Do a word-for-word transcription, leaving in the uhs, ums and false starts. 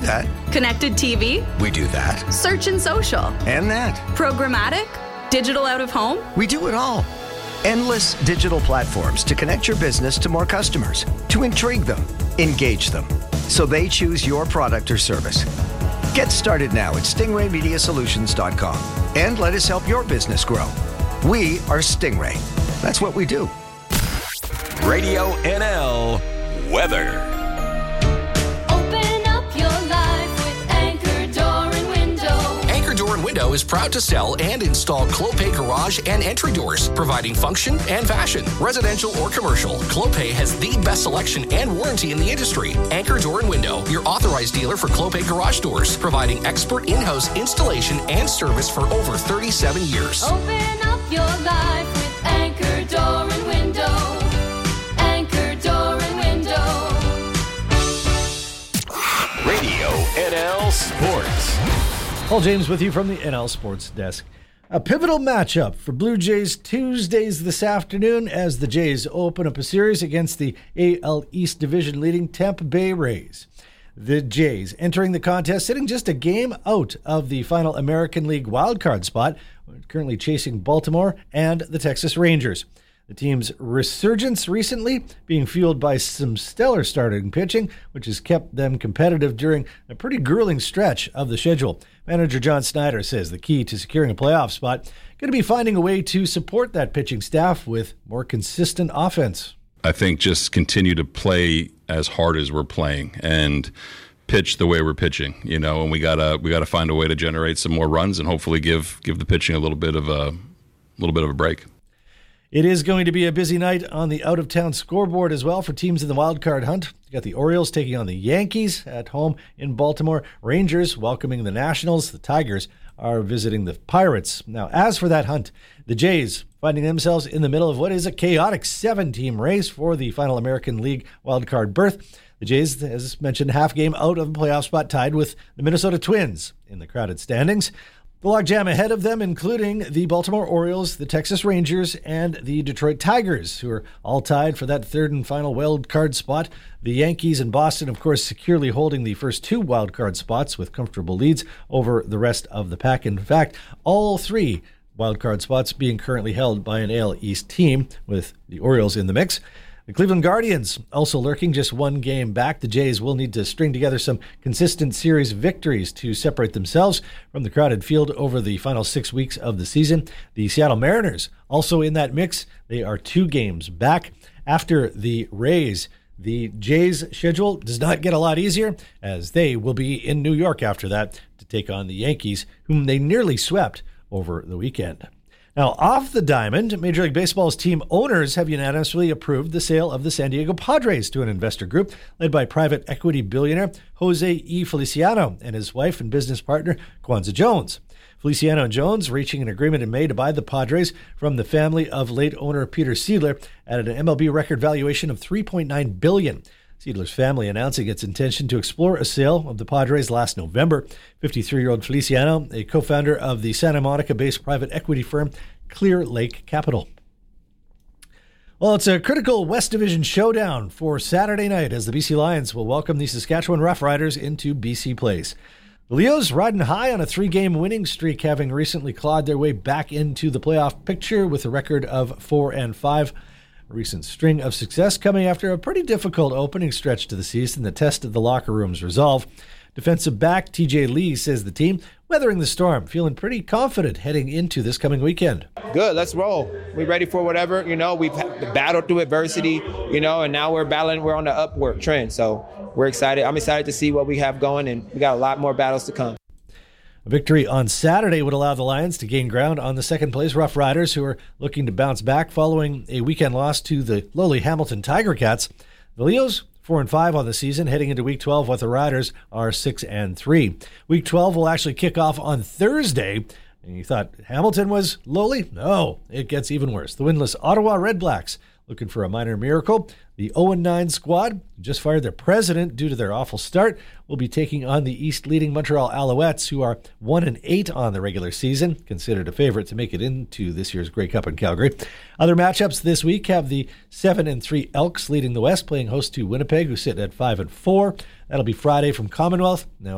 that. Connected T V? We do that. Search and social? And that. Programmatic? Digital out of home? We do it all. Endless digital platforms to connect your business to more customers, to intrigue them, engage them, so they choose your product or service. Get started now at stingray media solutions dot com and let us help your business grow. We are Stingray. That's what we do. Radio N L weather. Open up your life with Anchor Door and Window. Anchor Door and Window is proud to sell and install Clopay garage and entry doors, providing function and fashion. Residential or commercial, Clopay has the best selection and warranty in the industry. Anchor Door and Window, your authorized dealer for Clopay garage doors, providing expert in-house installation and service for over thirty-seven years. Open up your life with Anchor Door and Window. Anchor Door and Window. Radio N L Sports. Paul James with you from the N L Sports Desk. A pivotal matchup for Blue Jays Tuesdays this afternoon as the Jays open up a series against the A L East Division leading Tampa Bay Rays. The Jays entering the contest sitting just a game out of the final American League wildcard spot, currently chasing Baltimore and the Texas Rangers. The team's resurgence recently being fueled by some stellar starting pitching, which has kept them competitive during a pretty grueling stretch of the schedule. Manager John Snyder says the key to securing a playoff spot going to be finding a way to support that pitching staff with more consistent offense. I think just continue to play as hard as we're playing and pitch the way we're pitching, you know, and we gotta we gotta find a way to generate some more runs and hopefully give give the pitching a little bit of a little bit of a break. It is going to be a busy night on the out-of-town scoreboard as well for teams in the wild card hunt. You got the Orioles taking on the Yankees at home in Baltimore. Rangers welcoming the Nationals. The Tigers are visiting the Pirates. Now, as for that hunt, the Jays finding themselves in the middle of what is a chaotic seven-team race for the final American League wild card berth. The Jays, as mentioned, half game out of the playoff spot, tied with the Minnesota Twins in the crowded standings. The logjam ahead of them, including the Baltimore Orioles, the Texas Rangers, and the Detroit Tigers, who are all tied for that third and final wild card spot. The Yankees and Boston, of course, securely holding the first two wild card spots with comfortable leads over the rest of the pack. In fact, all three wild card spots being currently held by an A L East team, with the Orioles in the mix. The Cleveland Guardians also lurking, just one game back. The Jays will need to string together some consistent series victories to separate themselves from the crowded field over the final six weeks of the season. The Seattle Mariners also in that mix. They are two games back. After the Rays, the Jays' schedule does not get a lot easier, as they will be in New York after that to take on the Yankees, whom they nearly swept over the weekend. Now, off the diamond, Major League Baseball's team owners have unanimously approved the sale of the San Diego Padres to an investor group led by private equity billionaire Jose E. Feliciano and his wife and business partner, Kwanzaa Jones. Feliciano and Jones reaching an agreement in May to buy the Padres from the family of late owner Peter Seidler at an M L B record valuation of three point nine billion dollars. Seidler's family announcing its intention to explore a sale of the Padres last November. fifty-three-year-old Feliciano, a co-founder of the Santa Monica-based private equity firm Clear Lake Capital. Well, it's a critical West Division showdown for Saturday night as the B C Lions will welcome the Saskatchewan Roughriders into B C Place. The Leos riding high on a three-game winning streak, having recently clawed their way back into the playoff picture with a record of four and five. A recent string of success coming after a pretty difficult opening stretch to the season that tested the locker room's resolve. Defensive back T J Lee says the team weathering the storm, feeling pretty confident heading into this coming weekend. Good, let's roll. We're ready for whatever. You know, we've battled through adversity, you know, and now we're battling. We're on the upward trend. So we're excited. I'm excited to see what we have going, and we got a lot more battles to come. A victory on Saturday would allow the Lions to gain ground on the second-place Rough Riders, who are looking to bounce back following a weekend loss to the lowly Hamilton Tiger Cats. The Leos, four and five on the season, heading into Week twelve, with the Riders are six and three. Week twelve will actually kick off on Thursday. And you thought Hamilton was lowly? No, it gets even worse. The winless Ottawa Red Blacks, looking for a minor miracle. The oh and nine squad, just fired their president due to their awful start, will be taking on the East-leading Montreal Alouettes, who are one and eight on the regular season, considered a favorite to make it into this year's Grey Cup in Calgary. Other matchups this week have the seven and three Elks leading the West, playing host to Winnipeg, who sit at five and four. That'll be Friday from Commonwealth. Now,